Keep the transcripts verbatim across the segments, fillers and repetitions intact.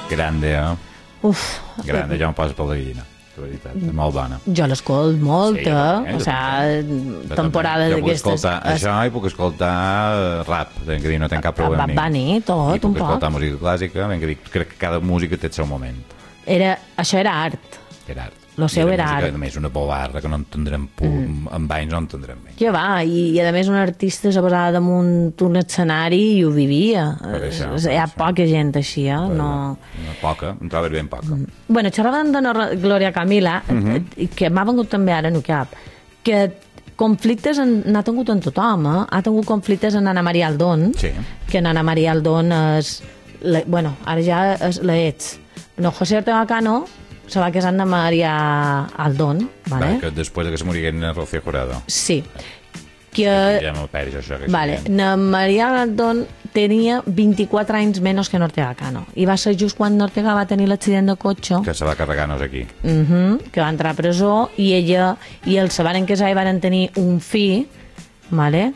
Grande, eh? Uf. Grande, ja em posa per la gallina. De veritat, és molt bona. Jo l'escolt molt, Sí, jo eh? també, O jo sigui, temporada Jo puc d'aquestes... escoltar això i puc escoltar rap, ben que dir, no tenc cap problema. Bad Bunny, tot, I puc un poc. escoltar música clàssica, ben que dir, crec que cada música té el seu moment. Era, això era art. Era art. Lo seu I era música, art. a més, una bobarra que no entendrem pu... mm. amb anys no entendrem bé. Que va, i, i a més un artista se posava damunt un escenari i ho vivia. això, Hi ha això. poca gent així, eh? Però, No... Una poca, em trobes ben poca. Mm. Bueno, xerraven de Nor- Gloria Camila, uh Mhm. -huh. que m'ha vengut també ara no cap, que conflictes en- n'ha tingut en tothom, eh? Ha tingut conflictes en Ana Maria Aldón, Sí. que en Ana Maria Aldón és... La, bueno, ara ja és la ex. No, José Ortega Cano se va casar amb Ana Maria Aldón, Vale. ¿vale? Que després de que se moriguin en Rocío Jurado. Sí. Que... Ja me'l perds, això. Que Vale, sí. na Maria Aldón tenia vint-i-quatre anys menys que Ortega Cano i va ser just quan Ortega va tenir l'accident de cotxe Que se va carregar-nos aquí. uh -huh, que va entrar a presó i ella i el se van casar i van tenir un fill, vale?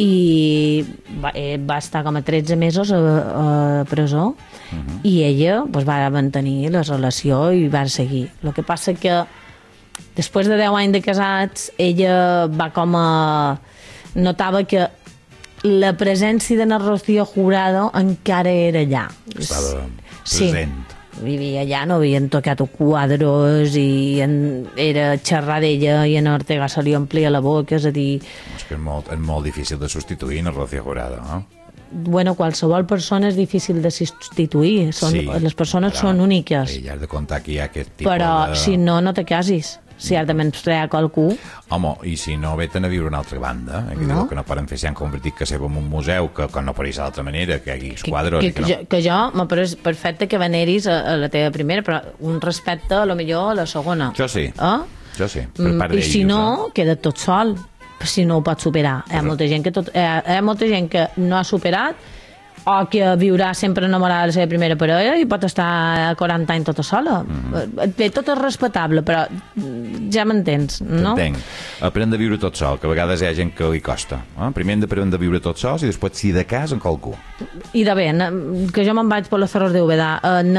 I va, eh, va estar com a tretze mesos a, a presó uh -huh. i ella pues, va mantenir la relació i va seguir. El que passa que després de deu anys de casats ella va com a... notava que la presència de na Rocío Jurado encara era allà. Estava Sí. present. Vivia allà, no havien tocat quadros i en, era xerrar d'ella i en Ortega se li omplia la boca, és a dir, És que és molt, és molt difícil de substituir en Rocío Jurado, no? bueno, qualsevol persona és difícil de substituir, són, Sí, les persones però són úniques, Ella has de comptar que hi ha aquest tipus però de... si no, no te casis. Si has de menysprear qualcú, Home, i si no, veten a viure a una altra banda, eh? Que, No. no? que no poden fer, s'han convertit que seva en un museu, que, que no podria ser d'altra manera, que hi hagi que, quadros... que, i que no... jo, que jo m'ha pareix perfecte que veneris a, a la teva primera, però un respecte a lo millor a la segona. Jo sí, Eh? jo sí, per Mm, part I d'ells. si no, queda tot sol, si no ho pot superar. Hi ha molta gent que, tot, hi ha, hi ha molta gent que no ha superat o que viurà sempre enamorada de la seva primera parella i pot estar quaranta anys tota sola. Mm -hmm. Bé, tot és respectable, però ja m'entens, no? T'entenc. Aprèn de viure tot sol, que a vegades hi ha gent que li costa. Eh? Primer hem d'aprendre de viure tot sols i després, si de cas, amb qualcú. I de bé, na- que jo me'n vaig per los cerros de Úbeda. En,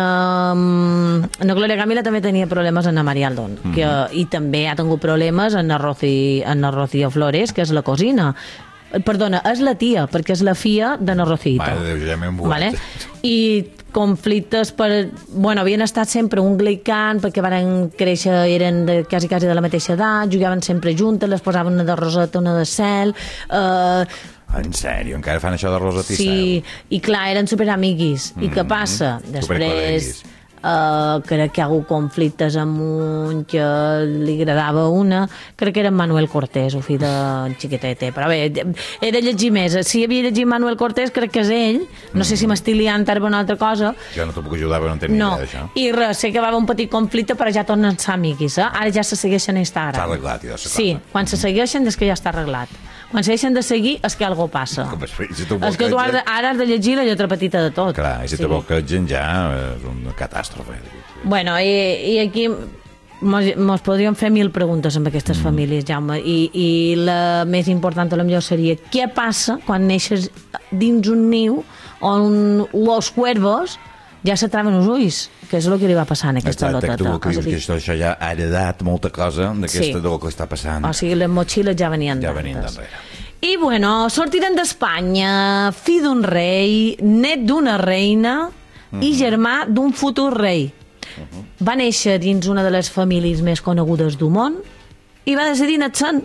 um, en Gloria Camila també tenia problemes en Maria Aldón, mm -hmm. que, i també ha tingut problemes en Rocío, en Rocío Flores, que és la cosina. Perdona, és la tia, perquè és la filla de na Rocito. Mare de Déu, ja m'he embolat. Vale? I conflictes per... Bueno, havien estat sempre un glicant perquè van créixer, eren de, quasi, quasi de la mateixa edat, jugaven sempre juntes, les posaven una de roseta, una de cel... Eh, En sèrio, encara fan això de Rosat i sí, i clar, eren superamiguis. Mm -hmm. I què passa? Després... Supercol·leguis. Uh, crec que hi ha hagut conflictes amb un que li agradava una, crec que era en Manuel Cortés, el fill de xiquetete, però bé, he de llegir més. Si havia llegit Manuel Cortés, crec que és ell, no sé si m'estic liant per una altra cosa. Jo no t'ho puc ajudar, però no entenc ni No, idea d'això. i res, sé que va haver un petit conflicte, però ja tornen a ser amiguis, eh? Ara ja se segueixen a Instagram. S'ha arreglat, ja, la Sí, cosa. quan se segueixen és que ja està arreglat. Quan se deixen de seguir és que alguna passa. Com es feia, si tu És que tu has de, bloqueges- ara has de llegir la lletra petita de tot. Clar, i si te bloquegen ja és una catàstrofe. Bueno, i, i aquí mos, mos podríem fer mil preguntes amb aquestes mm. famílies, Jaume, i, i la més important potser seria què passa quan neixes dins un niu on los cuervos ja se traven els ulls, que és el que li va passar en aquesta Exacte, loteta. tu que dius que això, això ja ha heredat molta cosa d'aquesta Sí. del que està passant. O sigui, les motxilles ja venien Ja d'antes. venien d'enrere. I bueno, sortiren d'Espanya, fill d'un rei, net d'una reina Mhm. i germà d'un futur rei. Va néixer dins una de les famílies més conegudes del món i va decidir anar-se'n.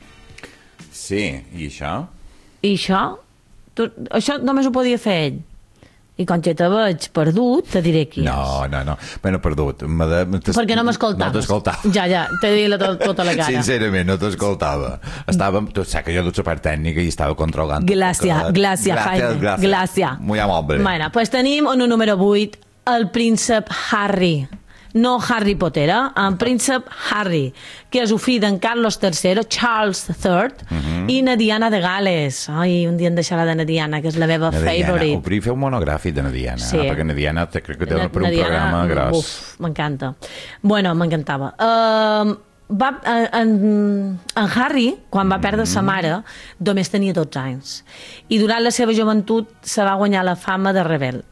Sí, i això? I això, tu, això només ho podia fer ell. I quan ja te veig perdut, te diré qui No, no, no. Bueno, perdut. m'ha De... Perquè no m'escoltaves. No t'escoltava. Ja, ja, t'he dit la, to, tota la cara. Sincerament, no t'escoltava. Estava, tu saps que jo dutxa per tècnica i estava controlant. Gràcia, gràcia, Jaime, gràcia. gràcia. Muy amable. Bueno, pues tenim en un número vuit el príncep Harry. No Harry Potter, eh? En príncep Harry, que és el fill d'en Carlos tercer, Charles third, uh -huh. i na Diana de Gales. Ai, un dia em deixarà de na Diana, que és la meva Na Diana, favorite. ho podria fer un monogràfic de na Diana, Sí. eh? perquè na Diana te, crec que té Na- per un na Diana, programa gros. Uf, m'encanta. Bueno, m'encantava. Uh, va, en, en Harry, quan va perdre sa mare, només tenia dotze anys. I durant la seva joventut se va guanyar la fama de rebel.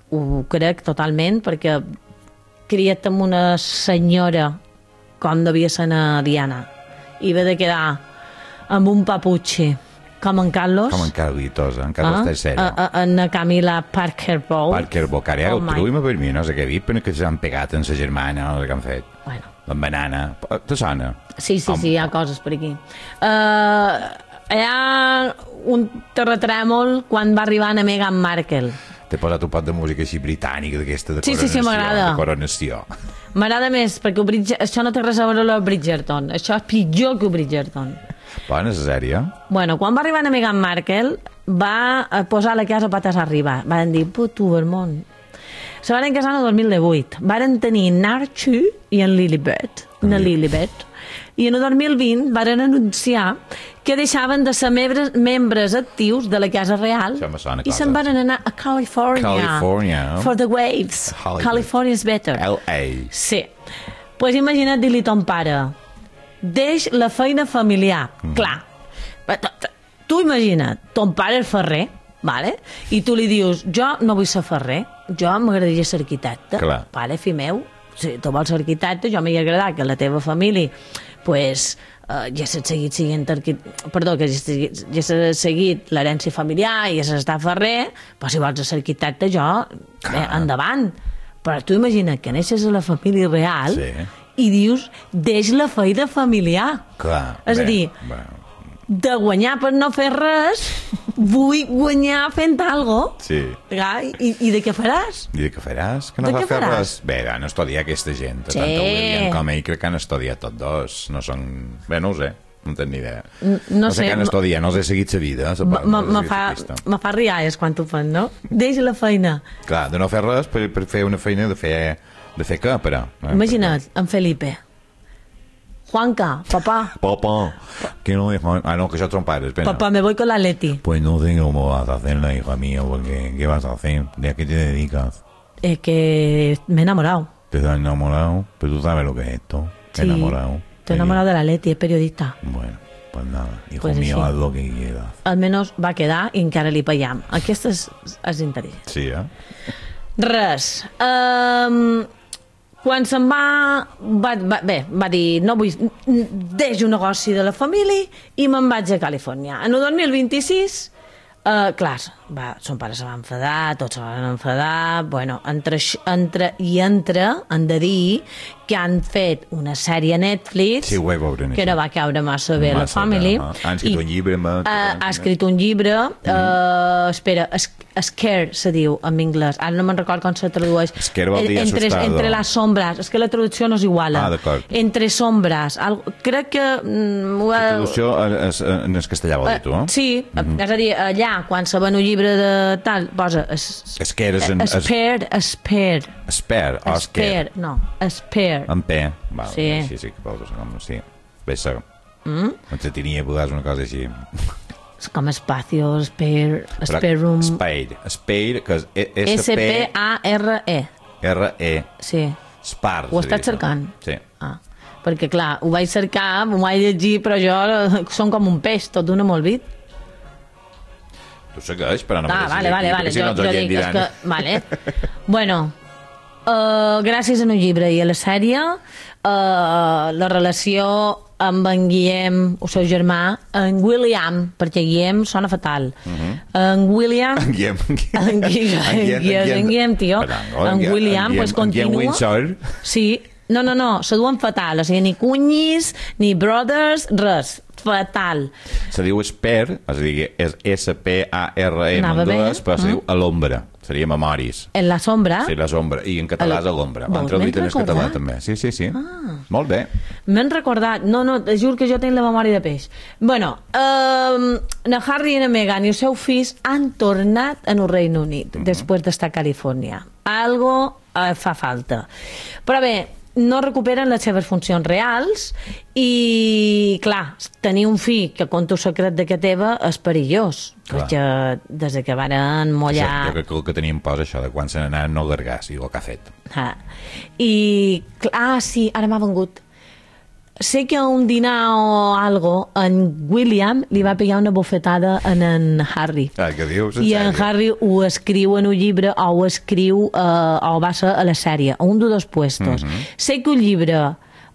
ho crec totalment, perquè criat amb una senyora com devia ser na Diana i ve de quedar amb un paputxi com en Carlos, Com en Carlitos, en Carlos ah, tercero. a, a, en la Camila Parker Bowles. Parker Bocare, Oh el my. truima per mi, no sé què dir, però que s'han pegat en sa germana, no sé què han fet. Bueno. La banana. Te sona? Sí, sí, Home. sí, hi ha coses per aquí. Uh, hi ha un terratrèmol quan va arribar a Meghan Markle. T'he posat un pot de música així britànica, d'aquesta de Sí, sí, sí, coronació. m'agrada. De coronació. M'agrada més, perquè Bridge... això no té res a veure amb el Bridgerton. Això és pitjor que el Bridgerton. Bona, és sèrie. Bueno, quan va arribar a Meghan Markle, va eh, posar la casa patas arriba. Van dir, puto Vermont. Se van casar el dos mil divuit. Varen tenir Archie i en Lilibet. Una Lilibet. I en el dos mil vint varen anunciar que deixaven de ser membres, membres actius de la Casa Real Això me sona i se'n coses. van anar a California. California. For the waves. Hollywood. California is better. L A. Sí. Pues imagina't dir-li a ton pare, deix la feina familiar. Mm. Clar. Tu imagina't, ton pare és ferrer, vale? I tu li dius, jo no vull ser ferrer, jo m'agradaria ser arquitecte. Clar. Vale, fill meu, si tu vols ser arquitecte, jo m'hi agradat que la teva família pues, uh, ja s'ha seguit siguent arquitecte, perdó, que ja s'ha- ja s'ha seguit l'herència familiar i ja s'està ferrer, però si vols ser arquitecte, jo, eh, endavant. Però tu imagina't que neixes a la família real Sí. i dius, deix la feina familiar. Clar. És a bé, dir, bé. de guanyar per no fer res, vull guanyar fent algo. Sí. Clar, I, I de què faràs? I de què faràs? Que no De va què fer faràs? res? Bé, han estudiat aquesta gent. Sí. Tant el William com ell crec que han estudiat tots dos. No són... Bé, no ho sé. No tenc ni idea. N- no no sé sé, què han m- estudiat. No els he seguit la vida. la- Me- no Me els he me seguit fa, la pista. me fa rialles quan t'ho fan, no? Deix la feina. Clar, de no fer res per, per fer una feina de fer... De fer què, però? Eh? Imagina't, en Felipe. Juanca, papá, Papá, que no dejo... Ah, no, que yo trompar, espera. papá, me voy con la Leti. Pues no sé cómo vas a hacerla, hija mía, porque ¿qué vas a hacer? ¿De a qué te dedicas? Es que me he enamorado. ¿Te has enamorado? Pero tú sabes lo que es esto. Sí, Enamorado. estoy enamorado de la Leti, es periodista. Bueno, pues nada, hijo Pues mío, sí. haz lo que quieras. Almenys va quedar i encara li paiem. Aquesta és, és intel·ligent. Sí, eh? Res. Um, quan se'n va, va, va... Bé, va dir, no vull... Deixo un negoci de la família i me'n vaig a Califòrnia. En el dos mil vint-i-sis, uh, clar, va, son pare se va enfadar, tots se van enfadar, bueno, entre, aix- entre i entre, han de dir que han fet una sèrie a Netflix Sí, ho vaig veure, que això. no va caure massa bé a la Massa family. bé, ah. Ha escrit un llibre, ma- ha, ha escrit un llibre, uh, espera, es, Scare se diu en anglès, ara no me'n record com se tradueix. Scare vol dir entre, assustado. entre les sombres, és que la traducció no és igual. Ah, d'acord. Entre sombres, al, crec que... Mm, ho La ha- traducció és, en el castellà vol dir tu, eh? Sí, és a dir, allà, quan se ven un llibre de tal, posa... Es, És que eres en... Spare, spare, Espera, o és que... spare, no, spare. En P. Val, Sí. sí, sí, que vols dir com... Sí. Bé, se... Mm? Entretenia, podàs una cosa així. És com espacio, spare, Però spare room... Spade. Spade, que és E- S P A R E. R E. Sí. Spar. Ho se estàs diu, cercant? Sí. Ah, perquè clar, ho vaig cercar, m'ho vaig llegir, però jo eh, som com un peix, tot d'una molt vit. Tu segueix, però no Ah, me vale, vale, vale, si jo, no ens jo oient dic, és diran. que... Vale. Bueno, uh, gràcies a un llibre i a la sèrie, uh, la relació amb en Guillem, el seu germà, en William, perquè Guillem sona fatal. En William... En Guillem. En Guillem, en Guillem, en Guillem, tio. En William, pues En Guillem continua... Windsor. Sí, no, no, no, se duen fatal, o sigui, ni cunyis, ni brothers, res, fatal. Se diu Esper, és a dir, és S P A R E en Anava bé, anglès, però se eh? diu a l'ombra. Seria memoris. En la sombra... Sí, la sombra. I en català és a l'ombra. Ho han Vols traduït ben en el català recordar? també. Sí, sí, sí. Ah. Molt bé. M'han recordat, no, no, te juro que jo tinc la memòria de peix. Bueno, eh, na Harry i na Meghan i el seu fill han tornat en el Regne Unit, uh -huh. després d'estar a Califòrnia. Algo eh, fa falta. Però bé, no recuperen les seves funcions reals i, clar, tenir un fill que conta el secret de que teva és perillós, Clar. perquè des que varen mollar... Jo crec que el que teníem por és això, de quan se n'anà no gargàs, i el que ha fet. Ah. I, clar, ah, sí, ara m'ha vengut. sé que a un dinar o algo, en William li va pegar una bofetada en en Harry. Ah, què dius? I en Harry ho escriu en un llibre o ho escriu eh, o va ser a la sèrie, a un de dos puestos. Mm -hmm. Sé que un llibre,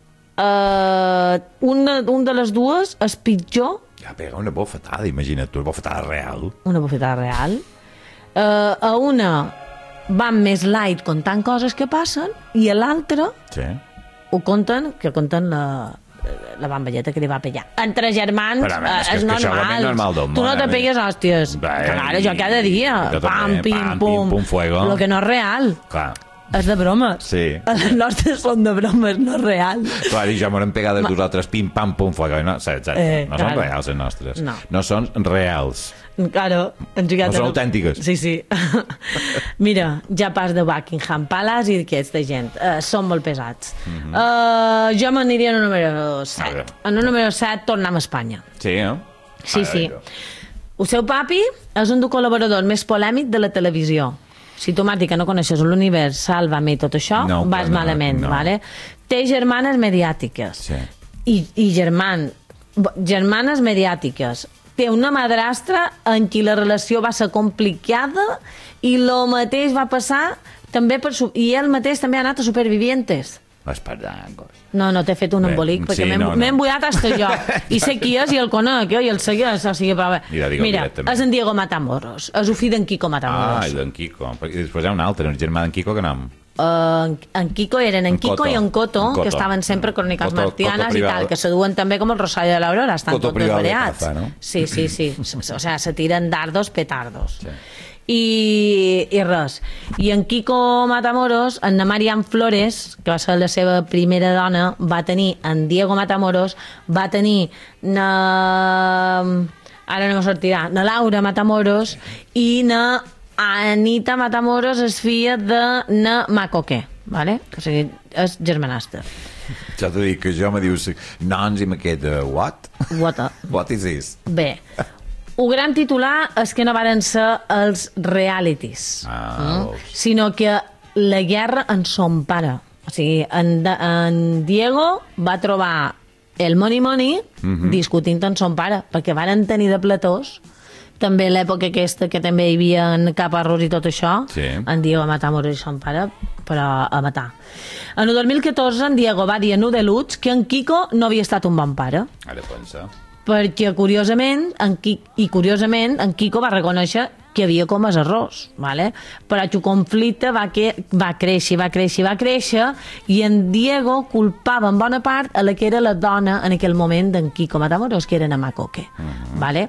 eh, un, de, un de les dues és pitjor. Ja pega una bofetada, imagina't tu, una bofetada real. Una bofetada real. Eh, a una van més light contant coses que passen i a l'altra Sí. ho conten, que conten la, la bamballeta que li va pegar. Entre germans Però, home, és que- eh, és és que això és el normal. més normal del Tu món, no te eh? pegues hòsties. Bé, Claro, jo cada dia. jo també, Pam, pim, pam, pum. pim, pum, fuego. Lo que no és real. Clar, És de bromes. Sí. Les nostres són de bromes, no és real. clar, i ja m'han pegat de nosaltres, pim, pam, pum, fuego. No, exacte, Eh, no claro. són reals, les nostres. No. No són reals. Claro, ens No són autèntiques. Sí, sí. Mira, ja pas de Buckingham Palace i d'aquesta gent. Uh, són molt pesats. Mm -hmm. uh, jo m'aniria en el número set. En el número set tornem a Espanya. Sí, no? Sí, Ah, sí. vinga. El seu papi és un dels col·laboradors més polèmic de la televisió. Si tu m'has dit que no coneixes l'univers, Sálvame i tot això, No, vas no, malament, no. vale? Té germanes mediàtiques. Sí. I, i german, germanes mediàtiques. Té una madrastra en qui la relació va ser complicada i lo mateix va passar també per... su- I ell mateix també ha anat a Supervivientes. Espardangos. No, no t'he fet un Bé, embolic, perquè sí, m'he no, no. m'he embullat hasta jo. I sé qui és i el conec, jo, i el segueix. O sigui, però bé. Mira, digue'l Mira, directament. és en Diego Matamoros. És el fill d'en Quico Ah, Matamoros. i d'en Quico. I després hi ha un altre, un germà d'en Quico, que nom? Uh, en Quico eren en En Quico Coto. i en Coto, En Coto. que estaven sempre cròniques Coto- martianes Coto i privado. tal, que se duen també com el Rosario de l'Aurora, estan Coto tots privado de desvariats. caza, no? Sí, sí, sí. o sea, se tiren dardos petardos. Sí. I, i res. I en Quico Matamoros, en na Marian Flores, que va ser la seva primera dona, va tenir en Diego Matamoros, va tenir na... ara no me sortirà, na Laura Matamoros i na Anita Matamoros és filla de na Macoque, vale? O sigui, és germanastra. Ja t'ho dic, que jo me dius noms i me queda, what? What a... What is this? Bé, el gran titular és que no varen ser els realities, Ah, vols. sinó que la guerra en son pare. O sigui, en, de, en Diego va trobar el Money Money Mhm. discutint amb son pare, perquè varen tenir de platós també l'època aquesta que també hi havia en Caparrós i tot això, Sí. en Diego va matar a morir son pare, però a matar. En el dos mil catorze en Diego va dir a Nudeluts que en Quico no havia estat un bon pare, Ara pensa. perquè curiosament en Qui... i curiosament en Quico va reconèixer que hi havia com els errors, vale? Però el conflicte va, que... va créixer, va créixer, va créixer, i en Diego culpava en bona part a la que era la dona en aquell moment d'en Quico Matamoros, que era na Macoque, uh -huh. vale?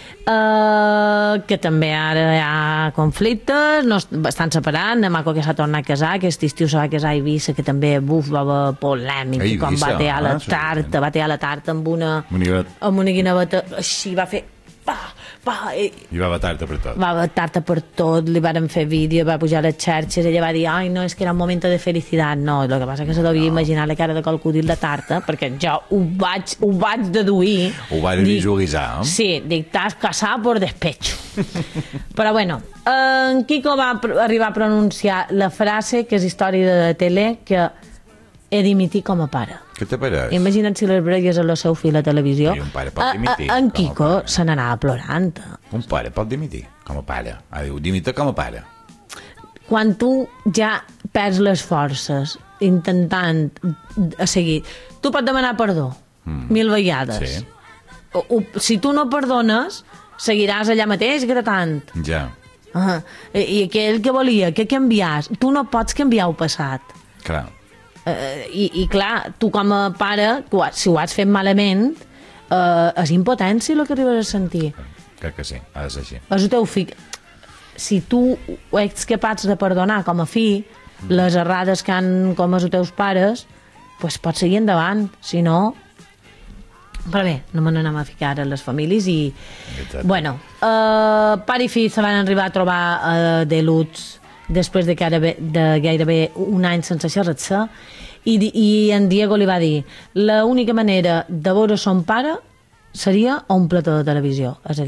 Uh, que també ara hi ha conflictes, no est- estan separant, na Macoque s'ha tornat a casar, aquest estiu se va casar a Eivissa, que també, buf, va haver polèmica, A Eivissa, com va tear la ah, sí. tarta, va tear la tarta amb una Monigat. amb una guineveta, així va fer pa, pa, i I va batar-te per tot. va batar-te per tot, li varen fer vídeo, va pujar a les xarxes, ella va dir, ai, no, és que era un moment de felicitat. No, el que passa que se devia no. imaginar la cara de crocodil de tarta, perquè jo ho vaig, ho vaig deduir. Ho va Dic, visualitzar, eh? sí, dic, t'has casat por despecho. Però bueno, en Quico va pr- arribar a pronunciar la frase, que és història de tele, que he dimitit com a pare. Què te pareix? Imagina't si les bregues a la seu fill a televisió. I un pare pot A- a- dimitir, En com a Quico pare. se n'anava plorant. Un pare pot dimitir com a pare. Ah, diu, dimita com a pare. Quan tu ja perds les forces intentant a seguir, tu pots demanar perdó mm. mil vegades. Sí. O, o, si tu no perdones, seguiràs allà mateix gratant. Ja, Ah, i, I aquell que volia que canviàs, tu no pots canviar el passat. clar. Uh, i, I clar, tu com a pare, tu, si ho has fet malament, uh, és impotència el que arribes a sentir. Crec que sí, ha de ser així. És el teu fill. Si tu ets capaç de perdonar com a fill les errades que han comès els teus pares, pues pots seguir endavant. Si no... Però bé, no me n'anem a ficar a les famílies i... Exacte. Bueno, uh, pare i fill se van arribar a trobar uh, de Lutz després de, gairebé, de gairebé un any sense xerrar-se i, di- i en Diego li va dir l'única manera de veure son pare seria a un plató de televisió, és a dir,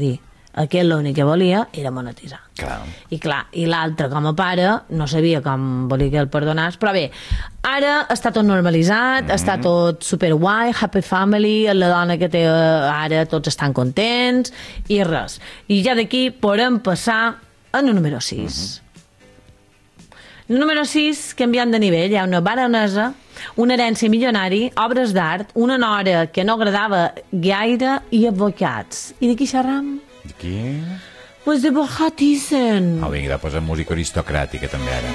Aquest l'únic que volia era monetitzar. Clar. I clar, i l'altre, com a pare, no sabia com volia que el perdonàs, però bé, ara està tot normalitzat, mm-hmm. està tot super guai, happy family, la dona que té ara, tots estan contents, i res. I ja d'aquí podem passar al número sis. Mm-hmm. El número sis, canviant de nivell, hi ha una baronesa, una herència milionari, obres d'art, una nora que no agradava gaire i advocats. I de qui xerram? De qui? Pues de Borja Thyssen. Oh, vinga, posa música aristocràtica també ara.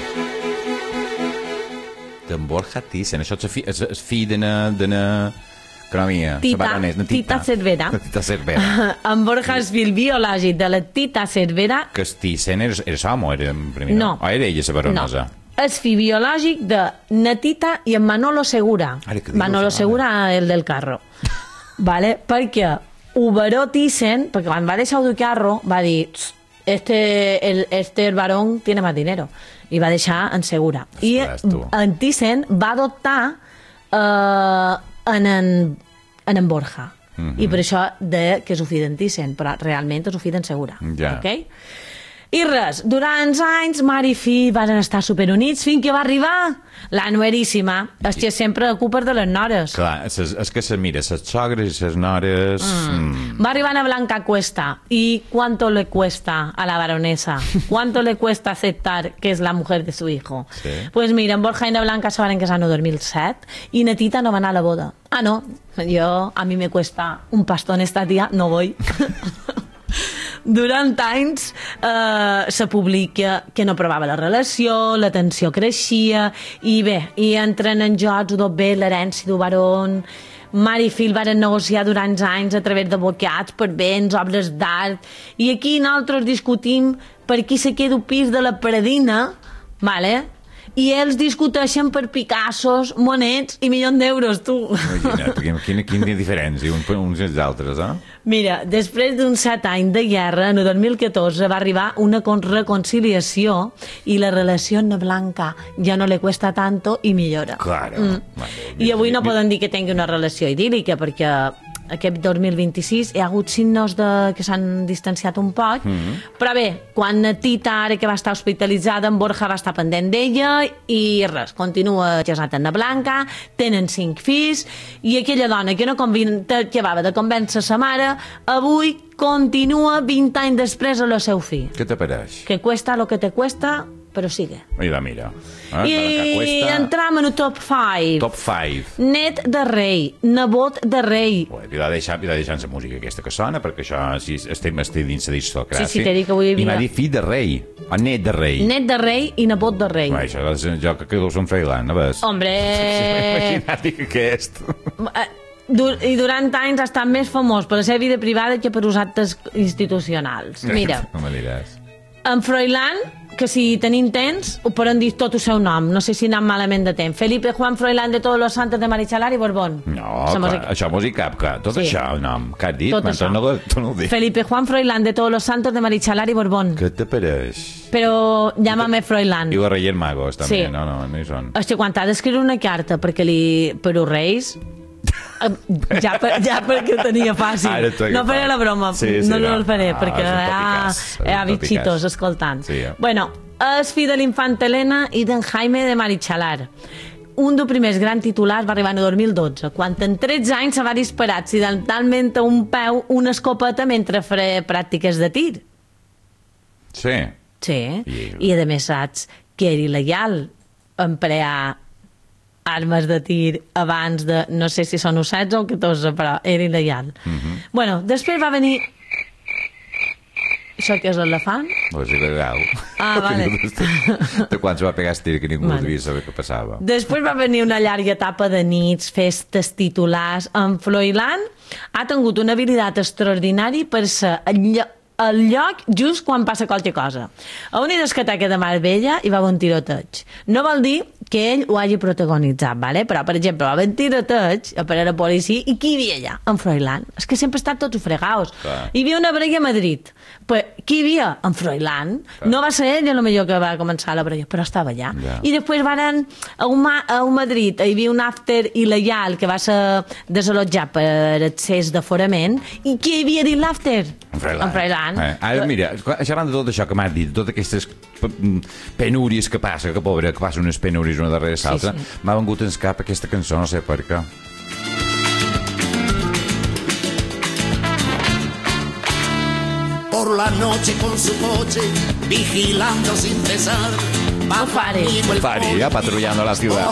De Borja Thyssen, això és, fi, és, és fill d'una... d'una... economia. Tita, Tita, Tita Cervera. Tita Cervera. En Borja és fill biològic de la Tita Cervera. Que Thyssen era, era home, era primer, no? O era ella, la baronesa? No. És fill biològic de Natita i en Manolo Segura. Ara, Manolo Segura, el del carro. Vale? Perquè el baró Thyssen, perquè quan va deixar el carro, va dir, este, el, este el varón tiene más dinero. I va deixar en Segura. Ostres, I tu. en Thyssen va adoptar eh, en, en, en en Borja. Mm-hmm. I per això de, que és el fill d'en Thyssen, però realment és el fill d'en Segura. Ja. Okay? I res, durant anys, mare i fill van estar superunits fins que va arribar la nueríssima. És que sempre ocupa de les nores. Clar, és, és que se mira, les sogres i les nores... Mm. Mm. Va arribar a Blanca Cuesta. ¿Y cuánto le cuesta a la baronesa? ¿Cuánto le cuesta aceptar que es la mujer de su hijo? Sí. Pues mira, en Borja i na Blanca se van casar en el dos mil set i na Tita no va anar a la boda. Ah, no, yo, a mí me cuesta un pastón esta tía, no voy. Durant anys eh, se publica que no provava la relació, la tensió creixia, i bé, i entren en jocs d'on ve l'herència d'un baron. Mare i fill van negociar durant anys a través d'advocats per béns, obres d'art, i aquí nosaltres discutim per qui se queda el pis de la Paradina, vale? I ells discuteixen per Picassos, monets i milions d'euros, tu. Imagina't, quina, quina diferència uns, uns i els altres, eh? Mira, després d'uns set anys de guerra, en el dos mil catorze va arribar una reconciliació i la relació amb Blanca ja no le cuesta tanto i millora. Claro. Mm. Vale, I avui no poden dir que tingui una relació idíl·lica, perquè aquest dos mil vint-i-sis hi ha hagut signos de, que s'han distanciat un poc, mm-hmm. però bé, quan Tita, ara que va estar hospitalitzada, en Borja va estar pendent d'ella i res, continua casat amb la Blanca, tenen cinc fills, i aquella dona que no convin... acabava de convèncer sa mare, avui continua vint anys després amb el seu fill. Què t'apareix? Que cuesta lo que te cuesta, però sigue. Mira, mira. Eh, I cuesta... entram en el top cinc. Top cinc. Net de rei, nebot de rei. Ui, havia de deixar, havia de deixar la música aquesta que sona, perquè això sí, estem, estem dins l'aristocràcia. Sí, sí, t'he dit que avui havia... I m'ha dit fill de rei, o net de rei. Net de rei i nebot de rei. Ui, això és jo que quedo un Freiland, no ves? Hombre... Imagina't que aquest... I durant anys ha estat més famós per la seva vida privada que per els actes institucionals. Mira, no me diràs. En Froilán, que si tenim temps, ho poden dir tot el seu nom. No sé si anem malament de temps. Felipe Juan Froilán de Todos los Santos de Marichalar i Borbón. No, clar, això m'ho dic cap, que tot sí. això, el nom, que has dit, tot això. No, no ho dic. Felipe Juan Froilán de Todos los Santos de Marichalar i Borbón. Què t'apareix? Però llámame Froilán. I els Reyes Magos, també, sí. no, no, no hi són. És que quan t'ha d'escriure una carta perquè li... per als Reis... ja, per, ja perquè ho tenia fàcil. No faré la broma, sí, sí, no, no el faré, ah, perquè hi ha bitxitos escoltant. Sí, ja. Bueno, és fill de l'infant Helena i d'en Jaime de Marichalar. Un dels primers grans titulars va arribar en el dos mil dotze, quan en tretze anys se va disparar accidentalment a un peu una escopeta mentre feia pràctiques de tir. Sí. Sí, I, I a més saps que era il·legal emplear armes de tir abans de... no sé si són setze o catorze, però era il·legal. Mm-hmm. Bueno, després va venir... Això que és l'elefant? No és il·legal. Ah, vale. De quan se va pegar estir que ningú vale. Devia saber què passava. Després va venir una llarga etapa de nits, festes, titulars. En Froilán ha tingut una habilitat extraordinària per ser el lloc just quan passa qualque cosa. A una discoteca de Marbella hi va haver un tiroteig. No vol dir que ell ho hagi protagonitzat, ¿vale? Però, per exemple, va venir tiroteig a parar la policia i qui hi havia allà? En Froilán. És que sempre estan tots fregaus. Clar. Hi havia una brega a Madrid. Pues, qui hi havia? En Froilán. Clar. No va ser ell, a lo millor, que va començar la brega, però estava allà. Ja. I després van a un, a un Madrid, hi havia un after il·legal que va ser desalotjat per excés d'aforament, i qui hi havia dit l'after? En Froilán. En Froilán. Eh. Ara, mira, xerrant de tot això que m'has dit, totes aquestes penúries que passa, que pobre, que passen unes penúries una darrere l'altra, sí, sí. M'ha vengut en cap aquesta cançó, no sé per què. Por la noche con su coche, vigilando sin cesar. Fari. Fari, ja patrullando la ciutat.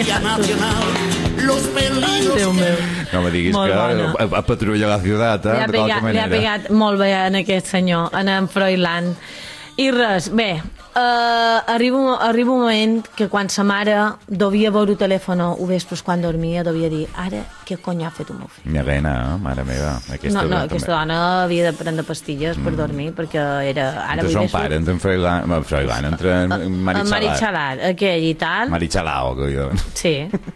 Los peligros. No me diguis molt que a, a patrulla la ciutat, eh? Li ha, pegat, li ha pegat molt bé en aquest senyor, en en Froilán. I res, bé, uh, arriba, arriba un moment que quan sa mare devia veure el telèfon o vespres quan dormia, devia dir, ara què cony ha fet el meu fill? Mia reina, eh? Mare meva. Aquesta no, no, dona aquesta també. dona havia de prendre pastilles mm. per dormir, perquè era... Ara entre son pare, entre en Froilán, Froilán entre Marichalar. Marichalar, aquell i tal. Marichalao, que jo... Sí.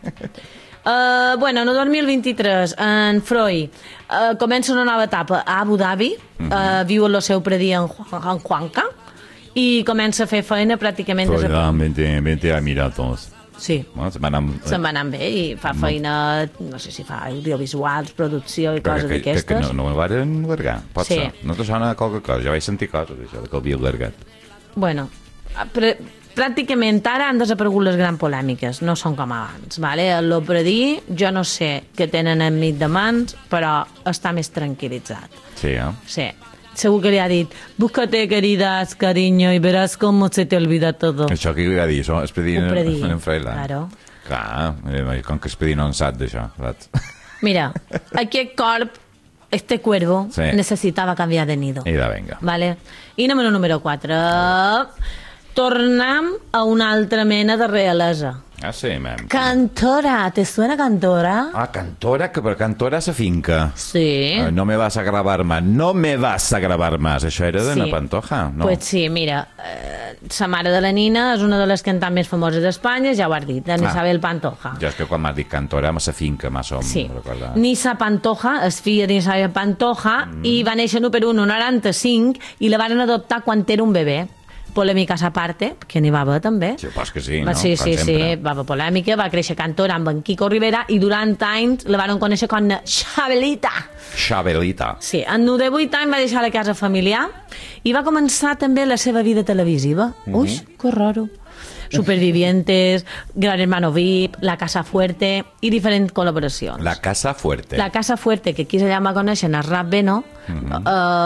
Uh, bueno, en el dos mil vint-i-tres, en Freud uh, comença una nova etapa a Abu Dhabi, uh, uh, viu el seu predí en, en Juanca, i comença a fer feina pràcticament... Froilán, vente, vente a Emiratos. Sí, bueno, se'n va anar... se'n va anar bé i fa feina, no sé si fa audiovisuals, producció i coses d'aquestes. Que, que no, no ho van largar, pot sí. ser. No te sona qualque cosa, ja vaig sentir coses d'això, que l'havia largat. Bueno, però pràcticament ara han desaparegut les grans polèmiques, no són com abans, vale? El predí, jo no sé què tenen enmig de mans, però està més tranquil·litzat. Sí, eh? Sí. Segur que li ha dit, búscate queridas, cariño, y verás cómo se te olvida todo. Això que li va dir, això, Expedí en, en Froilán. Claro. Clar, com que Expedí no en sap d'això, saps? Mira, aquest corp, este cuervo, sí. necessitava canviar de nido. I de venga. Vale. I anem al número quatre. Tornem a una altra mena de realesa. Ah, sí, mem. Cantora, ¿te suena Cantora? Ah, Cantora, que per Cantora se finca. Sí. Uh, no me vas a gravar más, no me vas a gravar más. Això era de sí. Ana Pantoja, no? Pues sí, mira, eh, sa mare de la Nina és una de les cantants més famoses d'Espanya, ja ho has dit, de Isabel ah. Pantoja. Ja és que quan m'has dit Cantora, me se finca, m'ha som sí. recordar. Nisa Pantoja és filla d'Isabel Pantoja mm. i va néixer per un noranta-cinc i la van adoptar quan era un bebè. Polèmiques a parte, que n'hi va haver també. Sí, pas que sí, no? Sí, sí, sí, va haver polèmica, va créixer cantora amb en Quico Rivera i durant anys la van conèixer com Xabelita. Xabelita. Sí, en de vuit anys va deixar la casa familiar i va començar també la seva vida televisiva. Mm-hmm. Ui, que raro. Supervivientes, Gran Hermano V I P, La Casa Fuerte i diferents col·laboracions. La Casa Fuerte. La Casa Fuerte, que aquí allà va conèixer en Rap Beno. Mm-hmm.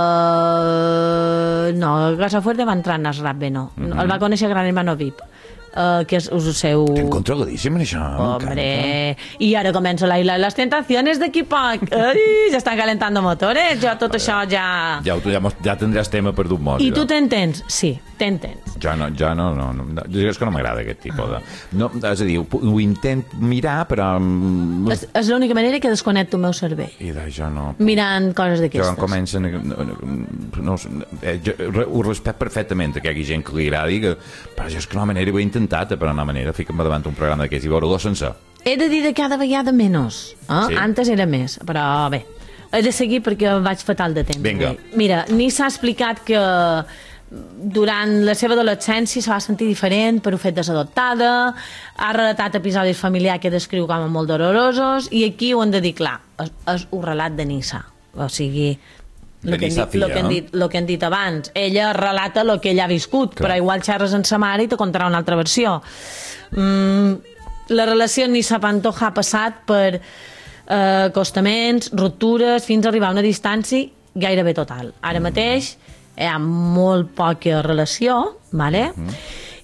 uh, no, la Casa Fuerte va entrar en Rap Beno. Mm-hmm. El va conèixer Gran Hermano V I P. Uh, que és el seu... T'en controladíssim en això. Hombre, i ara comença la Isla de les Tentaciones d'aquí poc. Ai, ja estan calentando motores, jo tot uh, això ja... Ja, ja, ja tindràs tema perdut molt. I tu t'entens? Sí, t'entens. Jo no, jo no, no, no, és que no m'agrada aquest tipus de... No, és a dir, ho, ho intent mirar, però... És, és l'única manera que desconnecto el meu cervell. I d'això no... Mirant coses d'aquestes. Jo quan comencen... No, no, no, jo, ho respecto perfectament, que hi hagi gent que li agradi, que, però jo és que una manera ho he intentat, però una manera, fica'm davant un programa d'aquests i veure-lo sencer. He de dir de cada vegada menys. Eh? Sí? Antes era més, però bé. He de seguir perquè vaig fatal de temps. Vinga. Mira, ni s'ha explicat que durant la seva adolescència se va sentir diferent per un fet de ser adoptada, ha relatat episodis familiars que descriu com a molt dolorosos, i aquí ho hem de dir clar, és, és un relat de Nisa. O sigui, el que, dit, lo, que hem dit, lo que hem dit abans, ella relata el que ella ha viscut, clar. Però igual xerres en sa mare i te contarà una altra versió. Mm, la relació amb Nisa Pantoja ha passat per eh, acostaments, ruptures, fins a arribar a una distància gairebé total. Ara mateix hi ha molt poca relació, vale? Mm.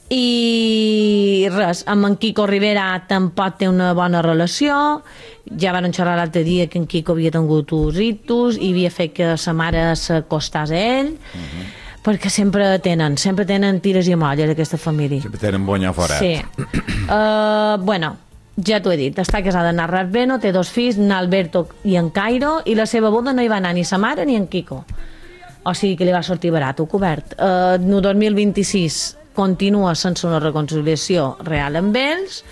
I res, amb en Quico Rivera tampoc té una bona relació. Ja van xerrar l'altre dia que en Quico havia tingut uns ritus i havia fet que sa mare s'acostàs a ell, mm-hmm. perquè sempre tenen, sempre tenen tires i molles aquesta família. Sempre tenen bonya fora. Sí. uh, bueno, ja t'ho he dit, està casada amb Rap Beno, té dos fills, en Alberto i en Cairo, i la seva boda no hi va anar ni sa mare ni en Quico. O sigui que li va sortir barat, ho cobert. Uh, no dos mil vint-i-sis continua sense una reconciliació real amb ells,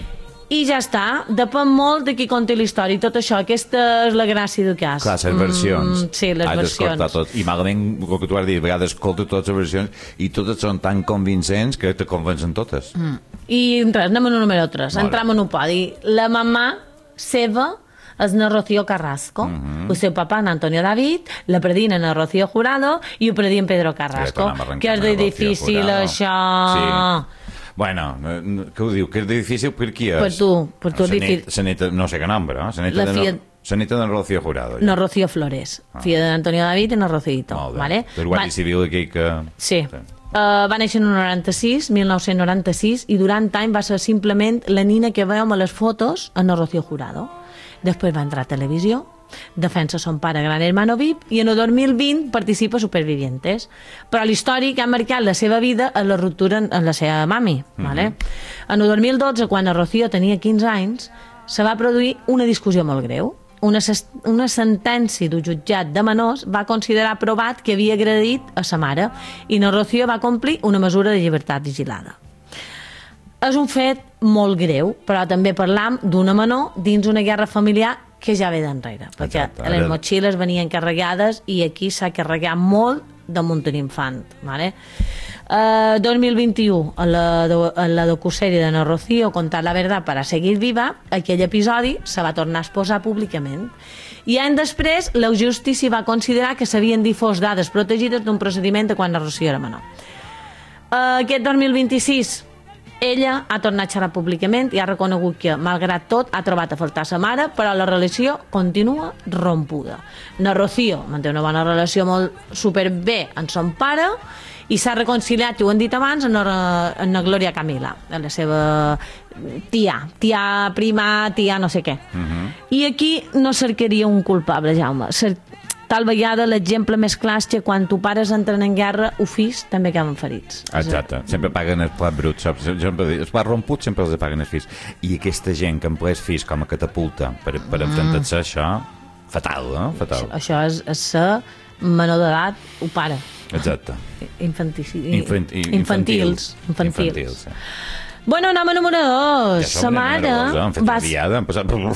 i ja està, depèn molt de qui conti la història i tot això, aquesta és la gràcia del cas. Clar, les versions. Mm, sí, les has versions. Tot. I malament, el que tu has dit, a vegades escolto totes les versions i totes són tan convincents que te convencen totes. Mm. I res, anem a número tres, Vale. entrem en un podi. La mamà seva és na Rocío Carrasco, uh -huh. el seu papà, en Antonio David, la predina na Rocío Jurado i el predí en Pedro Carrasco. Que és de difícil, això... Sí. Bueno, què ho diu? Que és difícil per qui és? Per tu, per tu és difícil. Se neta, no sé què nombre, no? Se neta La de, fia... no, se neta de Rocío Jurado. Ja. No Rocío Flores, ah. filla d'Antonio David i no Rocío. Molt bé. Vale? El guàrdia Va... civil aquí que... Sí. sí. Uh, va néixer en el noranta-sis, mil nou-cents noranta-sis, i durant anys va ser simplement la nina que veiem a les fotos en el Rocío Jurado. Després va entrar a televisió, defensa son pare Gran Hermano V I P, i en el dos mil vint participa a Supervivientes. Però la història que ha marcat la seva vida és la ruptura amb la seva mami. Mm-hmm. Vale? En el dos mil dotze, quan a Rocío tenia quinze anys, se va produir una discussió molt greu. Una, una sentència del jutjat de menors va considerar provat que havia agredit a sa mare, i na Rocío va complir una mesura de llibertat vigilada. És un fet molt greu, però també parlam d'una menor dins una guerra familiar que ja ve d'enrere, perquè Exacte. les motxilles venien carregades i aquí s'ha carregat molt damunt un infant. Vale? Uh, dos mil vint-i-u, a la, a la docusèrie de na Rocío, Contar la verdad para seguir viva, aquell episodi se va tornar a exposar públicament. I anys després, la justícia va considerar que s'havien difós dades protegides d'un procediment de quan la Rocío era menor. Uh, aquest dos mil vint-i-sis, ella ha tornat a xerrar públicament i ha reconegut que, malgrat tot, ha trobat a faltar sa mare, però la relació continua rompuda. Na Rocío manté una bona relació molt superbé amb son pare i s'ha reconciliat, i ho hem dit abans, amb la, amb la Glòria Camila, la seva tia, tia prima, tia no sé què. Uh-huh. I aquí no cercaria un culpable, Jaume. Cer Tal vegada l'exemple més clar és que quan tu pares entren en guerra, ho fills també acaben ferits. Exacte, sempre paguen el plat brut, saps? Els plats romputs sempre els paguen els fills. I aquesta gent que emplea els fills com a catapulta per, per enfrontar-se a això, fatal, eh? Fatal. Això és, és ser menor d'edat, ho para. Exacte. Infantil, Infant, infantils. Infantils. Infantils. Infantils, sí. Bueno, anem a número dos. Ja sa mare... Hem fet una diada, hem passat per...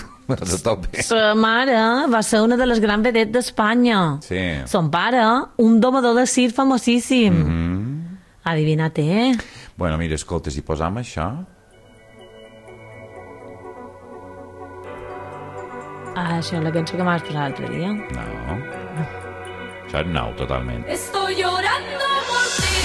Sa mare va ser una de les grans vedettes d'Espanya. Sí. Son pare, un domador de circ famosíssim. Mm-hmm. Adivina't, eh? Bueno, mira, escolta, si posam això... Ah, això és la cançó que m'has posat l'altre dia. No. Això és nou, totalment. Estoy llorando por ti.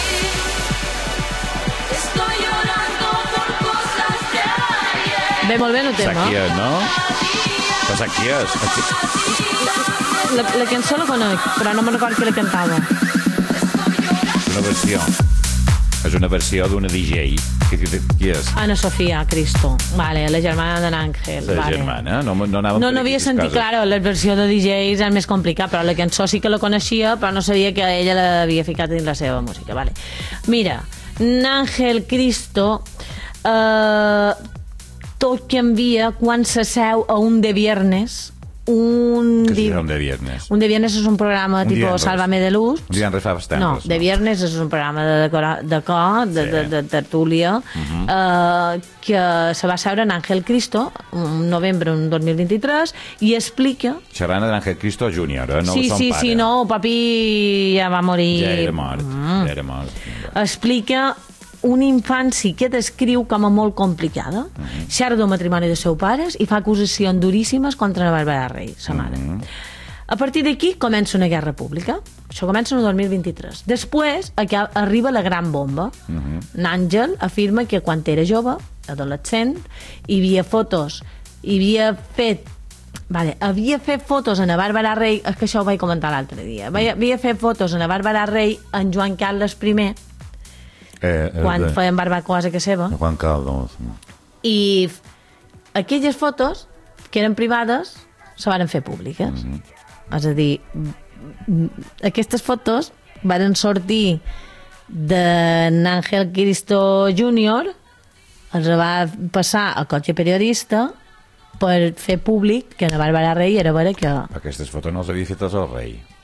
Estoy llorando por cosas de ayer. Bé, molt bé, no tema. Saps qui és, no? Però saps qui és? La, la cançó la conec, però no me'n recordo qui la cantava. És una versió. És una versió d'una D J. Qui, qui és? Ana Sofia Cristo. Vale, la germana d'en Àngel. La vale. germana? No, no, no, no havia sentit, claro, la versió de D Js és més complicat, però la cançó sí que la coneixia, però no sabia que ella l'havia ficat dins la seva música. Vale. Mira, Àngel Cristo eh, tot canvia quan s'asseu a un de viernes. Un Què di... serà un de viernes? Un de viernes és un programa un tipo Sálvame de Luz. Un divendres fa bastant. No, de viernes és un programa de, de, de cor, de, sí. de, de tertúlia, uh-huh. eh, que se va seure en Ángel Cristo, un novembre un dos mil vint-i-tres, i explica... Xerrana d'Àngel Cristo Júnior, eh? No sí, son sí, pare. sí, no, papi ja va morir. Ja era mort, mm. ja era mort. Explica una infància que descriu com a molt complicada, uh -huh. xerra del matrimoni de seus pares i fa acusacions duríssimes contra la Bàrbara Rey, sa mare. Uh -huh. A partir d'aquí comença una guerra pública. Això comença en el dos mil vint-i-tres. Després arriba la gran bomba. Uh -huh. Àngel afirma que quan era jove, adolescent, hi havia fotos, hi havia fet Vale, havia fet fotos en la Bàrbara Rey, és que això ho vaig comentar l'altre dia, havia, havia fet fotos en la Bàrbara Rey en Joan Carles I, Eh, eh, quan de... feien barbacoas a casa seva. Juan Carlos. I aquelles fotos, que eren privades, se van fer públiques. Mm-hmm. És a dir, aquestes fotos van sortir d'Àngel Cristo Júnior, els va passar al cotxe periodista per fer públic que la Bàrbara Rey era vera que... Aquestes fotos no les havia fet el rei.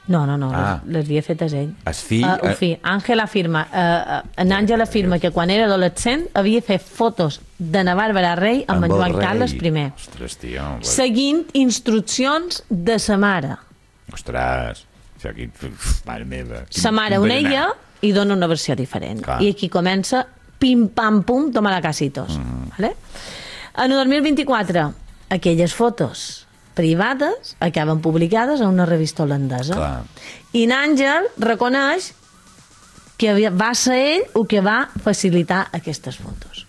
No, no, no, Ah. les, les havia fetes ell. El fill... Uh, el fill. Àngel afirma, uh, en Àngel afirma que quan era adolescent havia fet fotos de na Bàrbara Rey amb, amb en el Joan rei. Carles primer, Ostres, tio. seguint instruccions de sa mare. Ostres. O sigui, aquí... Uf, mare meva. Quin- Sa mare quin una berenar. ella i dona una versió diferent. Clar. I aquí comença pim-pam-pum, toma la casitos. Mm. Vale? En el dos mil vint-i-quatre, aquelles fotos privades acaben publicades a una revista holandesa. Clar. I n'Àngel reconeix que havia- va ser ell el que va facilitar aquestes fotos.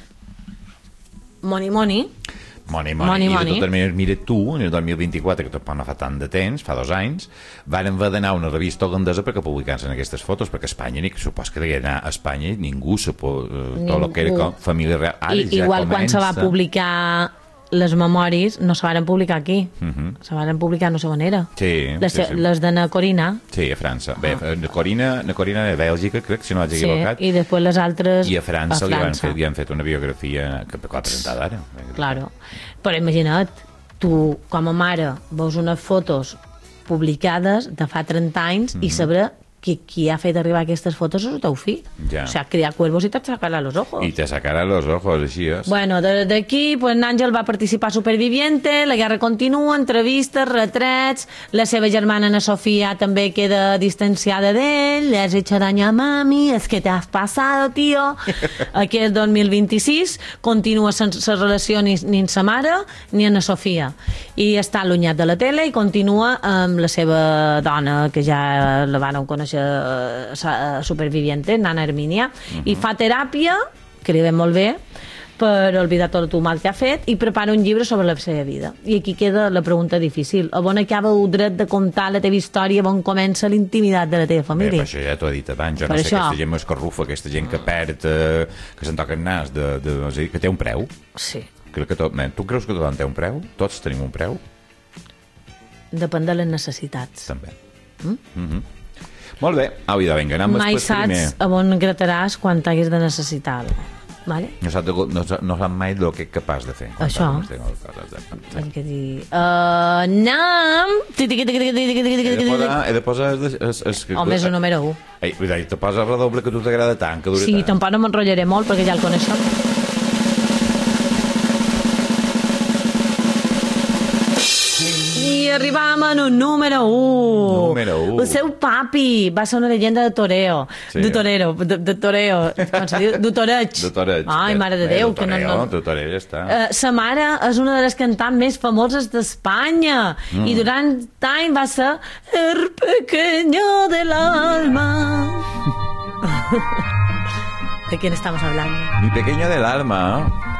Moni, moni. Moni, moni. Moni, I de moni. totes maneres, mira tu, en el dos mil vint-i-quatre, que tampoc no fa tant de temps, fa dos anys, varen haver d'anar a una revista holandesa perquè publicassen aquestes fotos, perquè a Espanya, ni, supos que deia anar a Espanya, ningú se pot... Eh, tot el que era Ningú. com família real. Ara I, ja igual quan se va comença. publicar les memòries, no se varen publicar aquí. Uh -huh. Se varen publicar no sé on era. Sí, les, sí, sí. les de na Corina. Sí, a França. Bé, na Corina, na Corina de Bèlgica, crec, si no vaig Sí, equivocat. i després les altres I a França, a li, han França. fet, li han fet una biografia que l'ha presentada ara. Claro. Però imagina't, tu com a mare veus unes fotos publicades de fa trenta anys mm -hmm. i saber que qui ha fet arribar aquestes fotos és el teu fill. Ja. O sea, criar cuervos i te sacarà los ojos. I te sacarà los ojos, així és. Bueno, de- d'aquí, pues, Àngel va participar a Superviviente, la guerra continua, entrevistes, retrets, la seva germana Ana Sofía també queda distanciada d'ell, le has hecho daño a mami, es que te has pasado, tío. Aquest dos mil vint-i-sis continua sense relació ni, ni amb sa mare ni Ana Sofía. I està allunyat de la tele i continua amb la seva dona, que ja la van conèixer a Superviviente, Nana Hermínia, uh -huh. i fa teràpia, que li ve molt bé, per oblidar tot el mal que ha fet, i prepara un llibre sobre la seva vida. I aquí queda la pregunta difícil. A on acaba el dret de contar la teva història, on comença la intimitat de la teva Bé, família? per això ja t'ho he dit abans, jo Per no sé, això. aquesta gent m'escorrufa, aquesta gent que perd, eh, que se'n toca el nas, de, de, és a dir, que té un preu. Sí. Crec que tot, man, tu creus que tothom té un preu? Tots tenim un preu? Depèn de les necessitats. També. Mm? Mm -hmm. Molt bé, au, idò, vinga, anem Mai després primer. saps a on grataràs quan t'haguis de necessitar alguna cosa. Vale? No sap, de, no, sap- no sap mai el que és capaç de fer. quan Això. parles de coses, de- És que dir... Uh, Nam! He de posar... He de posar es, es, es, Home, és el número un. Ei, vull dir, te posa el redoble que a tu t'agrada tant, que dura Sí, tant. tampoc no m'enrotllaré molt perquè ja el coneixem. I arribam en un número un. Número u. El seu papi va ser una llegenda de toreo. Sí. De torero, de, de toreo. Com se diu? De toreig. De toreig. Ai, mare de Bé, Déu. de Que no, toreo, no... de toreo, ja està. Uh, sa mare és una de les cantants més famoses d'Espanya mm. i durant anys va ser el pequeño del alma. ¿De quién estamos hablando? Mi pequeño del alma.